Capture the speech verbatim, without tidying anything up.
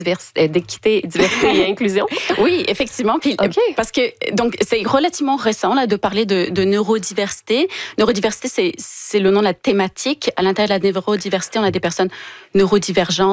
d'équité, diversité et inclusion. Oui, effectivement. Puis, okay. Parce que donc c'est relativement récent là de parler de, de neurodiversité. Neurodiversité, c'est c'est le nom de la thématique. À l'intérieur de la neurodiversité, on a des personnes neurodivergentes.